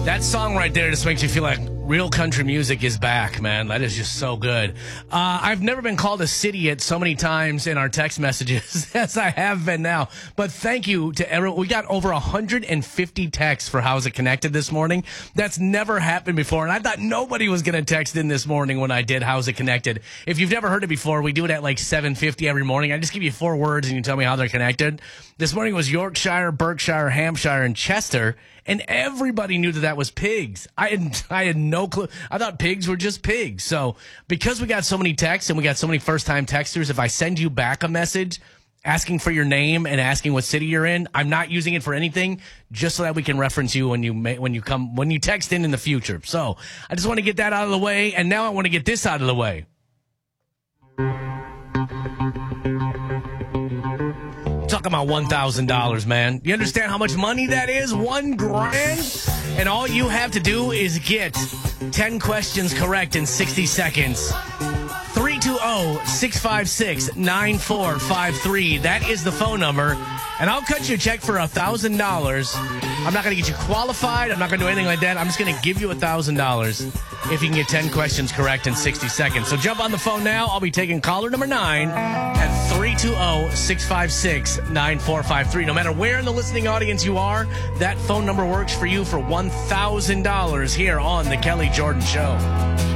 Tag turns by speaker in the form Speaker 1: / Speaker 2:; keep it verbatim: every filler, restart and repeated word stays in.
Speaker 1: That song right there just makes you feel like real country music is back, man. That is just so good. Uh, I've never been called a city yet so many times in our text messages as I have been now. But thank you to everyone. We got over one hundred fifty texts for How's It Connected this morning. That's never happened before. And I thought nobody was going to text in this morning when I did How's It Connected. If you've never heard it before, we do it at like seven fifty every morning. I just give you four words and you tell me how they're connected. This morning was Yorkshire, Berkshire, Hampshire, and Chester. And everybody knew that that was pigs. I had, I had no clue. I thought pigs were just pigs. So because we got so many texts and we got so many first-time texters, if I send you back a message asking for your name and asking what city you're in, I'm not using it for anything, just so that we can reference you when you may, when you come when you text in in the future. So I just want to get that out of the way, and now I want to get this out of the way. Talking about one thousand dollars, man. You understand how much money that is? One grand? And all you have to do is get ten questions correct in sixty seconds. three two zero, six five six, nine four five three. That is the phone number. And I'll cut you a check for one thousand dollars. I'm not going to get you qualified. I'm not going to do anything like that. I'm just going to give you one thousand dollars if you can get ten questions correct in sixty seconds. So jump on the phone now. I'll be taking caller number nine at three two zero, six five six, nine four five three. No matter where in the listening audience you are, that phone number works for you for one thousand dollars here on The Kelly Jordan Show.